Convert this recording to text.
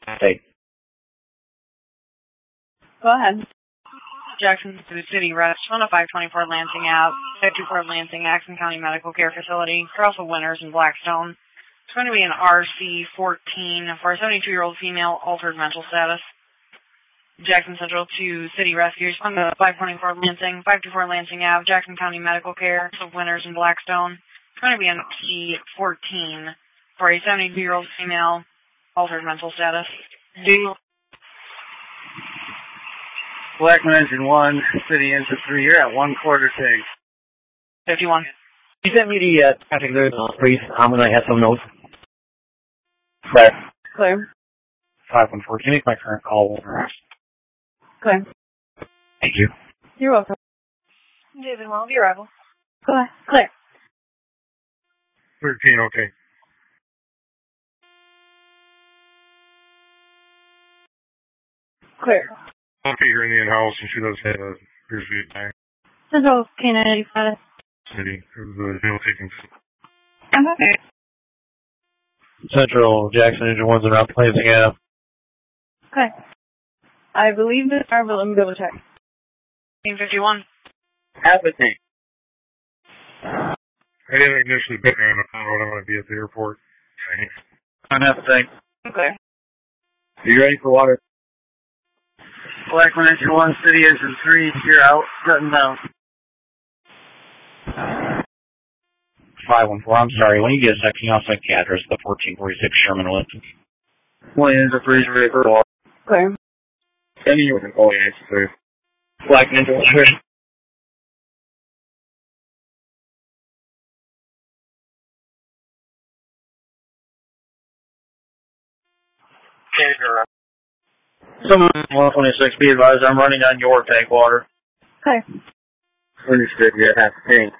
Hey. Go ahead. Jackson City Rest, 10524 Lansing Ave, 524 Lansing, Axon County Medical Care Facility, Cross of Winters in Blackstone. It's going to be an RC-14 for a 72-year-old female, altered mental status. Jackson Central to City Rescue, 524 Lansing, 524 Lansing Ave, Jackson County Medical Care, Cross of Winters in Blackstone. It's going to be an RC-14 for a 72-year-old female, altered mental status. Blackman Engine 1, City Engine 3, you're at 1/4 tank. 51. You sent me the traffic alert, please. I'm going to have some notes. Clear. Clear. 514. Can you make my current call over? Clear. Thank you. You're welcome. David, well, the arrival. Go ahead. Clear. 13, okay. Clear. Okay, you're in the in-house, and she does have a usually a Central K985. city. There's a deal taking. Okay. Central, Jackson Engine 1's around Lansing Ave. Okay. I believe this are, but let me double check. 51. Half a tank. I didn't initially pick her on the phone, but I'm going to be at the airport. Thanks. I'm half a tank. Okay. Are you ready for water? Blackman Engine 1, City Engine 3, you're out, shutting down. 514. I'm sorry. When you get a second, I'll check the address of the 1446 Sherman Wilson. 1 Engine 3 is ready for water. Clear. Any you can call Engine 3. Blackman Engine 1. Someone 126, be advised, I'm running on your tank water. Okay. Understood, you're at half a tank.